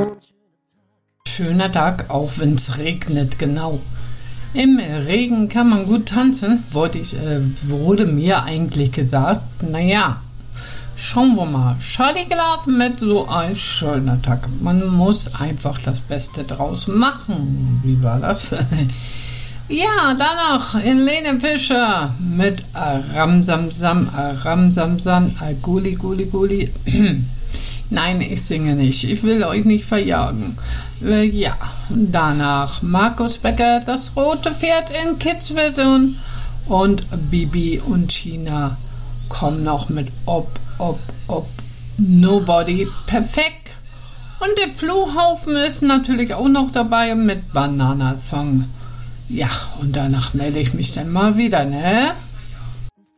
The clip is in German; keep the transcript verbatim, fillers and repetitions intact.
Schöner Tag, auch wenn es regnet, genau. Im Regen kann man gut tanzen, wurde, ich, äh, wurde mir eigentlich gesagt. Naja, schauen wir mal. Charlie Glove mit so ein schöner Tag. Man muss einfach das Beste draus machen. Wie war das? Ja, danach Helene Fischer mit Ramsamsam, Ramsamsam, Guli Guli Guli. Nein, ich singe nicht. Ich will euch nicht verjagen. Äh, ja, danach Markus Becker, das rote Pferd in Kids-Version. Und Bibi und Tina kommen noch mit Ob, Ob, Ob, Nobody. Perfekt. Und der Flohhaufen ist natürlich auch noch dabei mit Banana Song. Ja, und danach melde ich mich dann mal wieder, ne?